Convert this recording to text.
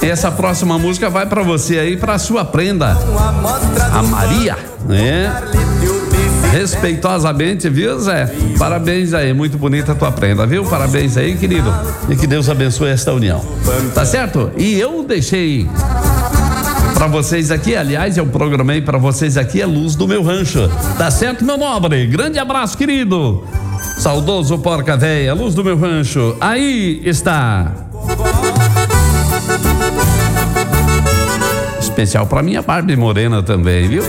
E essa próxima música vai pra você aí, pra sua prenda, a Maria, né? Respeitosamente, viu, Zé? Parabéns aí, muito bonita a tua prenda, viu? Parabéns aí, querido. E que Deus abençoe esta união. Tá certo? E eu deixei pra vocês aqui, aliás, eu programei pra vocês aqui a Luz do Meu Rancho. Tá certo, meu nobre? Grande abraço, querido. Saudoso Porca Véia, Luz do Meu Rancho. Aí está. Especial pra minha Barbie Morena também, viu?